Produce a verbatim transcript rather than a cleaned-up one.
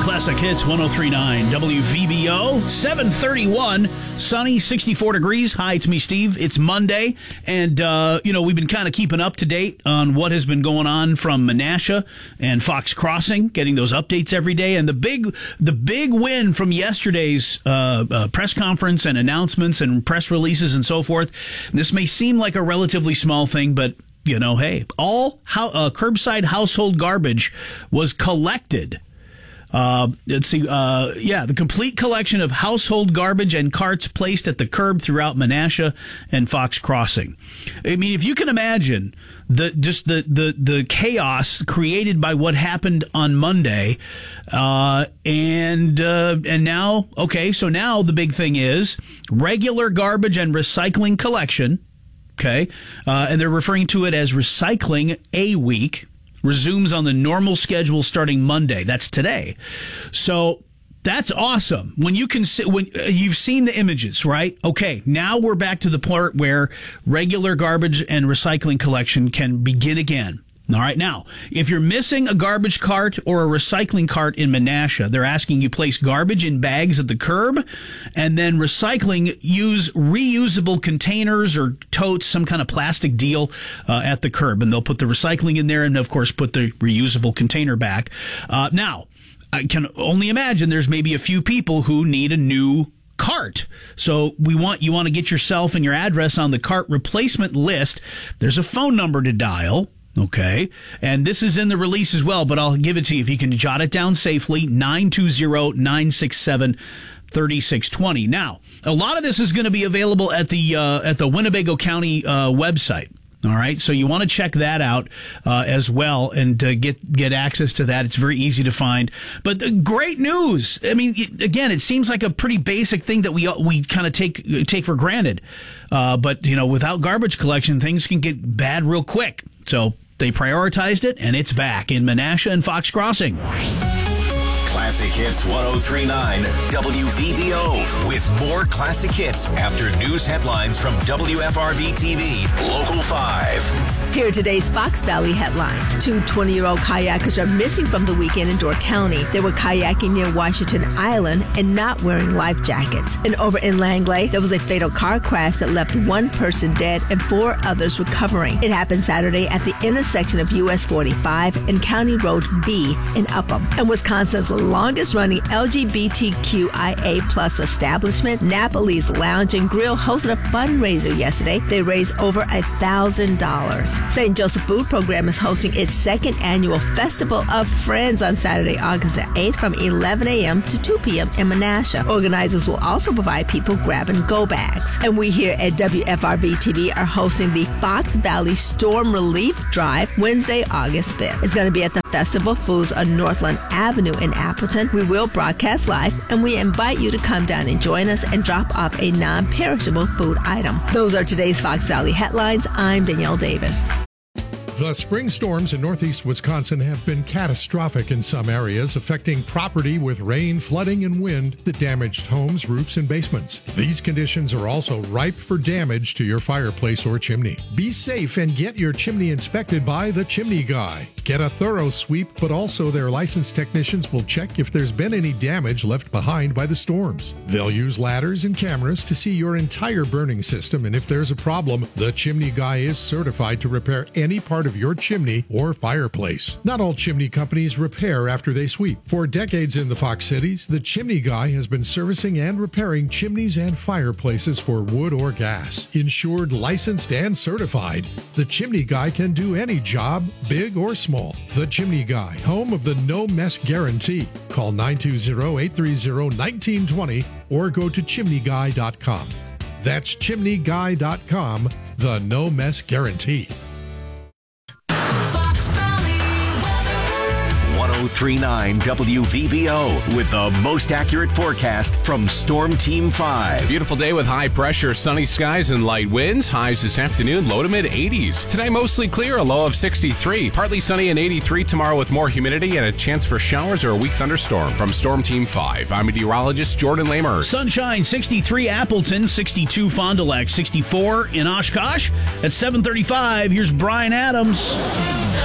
Classic Hits one oh three point nine W V B O, seven thirty-one, sunny, sixty-four degrees. Hi, it's me, Steve. It's Monday, and, uh, you know, we've been kind of keeping up to date on what has been going on from Menasha and Fox Crossing, getting those updates every day. And the big the big win from yesterday's uh, uh, press conference and announcements and press releases and so forth, this may seem like a relatively small thing, but you know, hey, all how, uh, curbside household garbage was collected. Uh, let's see, uh, yeah, the complete collection of household garbage and carts placed at the curb throughout Menasha and Fox Crossing. I mean, if you can imagine the just the the, the chaos created by what happened on Monday, uh, and uh, and now, okay, so now the big thing is regular garbage and recycling collection. Okay, uh, and they're referring to it as Recycling A Week, resumes on the normal schedule starting Monday. That's today. So that's awesome. When you can see, when uh, you've seen the images, right? Okay, now we're back to the part where regular garbage and recycling collection can begin again. All right, now, if you're missing a garbage cart or a recycling cart in Menasha, they're asking you place garbage in bags at the curb, and then recycling, use reusable containers or totes, some kind of plastic deal uh, at the curb, and they'll put the recycling in there and, of course, put the reusable container back. Uh, now, I can only imagine there's maybe a few people who need a new cart. So we want you want to get yourself and your address on the cart replacement list. There's a phone number to dial. Okay, and this is in the release as well, but I'll give it to you if you can jot it down safely, nine two zero, nine six seven, three six two zero. Now, a lot of this is going to be available at the uh, at the Winnebago County uh, website. All right, so you want to check that out uh, as well and uh, get get access to that. It's very easy to find. But the great news! I mean, it, again, it seems like a pretty basic thing that we we kind of take take for granted. Uh, but you know, without garbage collection, things can get bad real quick. So they prioritized it, and it's back in Menasha and Fox Crossing. Classic Hits one oh three point nine W V B O with more classic hits after news headlines from W F R V T V Local five. Here are today's Fox Valley headlines. Two twenty-year-old kayakers are missing from the weekend in Door County. They were kayaking near Washington Island and not wearing life jackets. And over in Langley, there was a fatal car crash that left one person dead and four others recovering. It happened Saturday at the intersection of U S forty-five and County Road B in Upham. And Wisconsin's longest-running L G B T Q I A plus establishment, Napoli's Lounge and Grill, hosted a fundraiser yesterday. They raised over a thousand dollars. Saint Joseph Food Program is hosting its second annual Festival of Friends on Saturday, August the eighth from eleven a.m. to two p.m. in Menasha. Organizers will also provide people grab-and-go bags. And we here at W F R V T V are hosting the Fox Valley Storm Relief Drive Wednesday, August fifth. It's going to be at the Festival Foods on Northland Avenue in Appleton. We will broadcast live, and we invite you to come down and join us and drop off a non-perishable food item. Those are today's Fox Valley headlines. I'm Danielle Davis. The spring storms in northeast Wisconsin have been catastrophic in some areas, affecting property with rain, flooding, and wind that damaged homes, roofs, and basements. These conditions are also ripe for damage to your fireplace or chimney. Be safe and get your chimney inspected by the Chimney Guy. Get a thorough sweep, but also their licensed technicians will check if there's been any damage left behind by the storms. They'll use ladders and cameras to see your entire burning system, and if there's a problem, the Chimney Guy is certified to repair any part of your chimney or fireplace. Not all chimney companies repair after they sweep. For decades in the Fox Cities, the Chimney Guy has been servicing and repairing chimneys and fireplaces for wood or gas. Insured, licensed, and certified, the Chimney Guy can do any job, big or small. The Chimney Guy, home of the no mess guarantee. Call nine two zero, eight three zero, one nine two zero or go to chimney guy dot com. That's chimney guy dot com, the no mess guarantee. one oh three point nine W V B O with the most accurate forecast from Storm Team five. Beautiful day with high pressure, sunny skies and light winds. Highs this afternoon, low to mid eighties. Today mostly clear, a low of sixty-three. Partly sunny and eighty-three tomorrow with more humidity and a chance for showers or a weak thunderstorm. From Storm Team five, I'm meteorologist Jordan Lamer. Sunshine, sixty-three Appleton, sixty-two Fond du Lac, sixty-four in Oshkosh. At seven thirty-five, here's Brian Adams.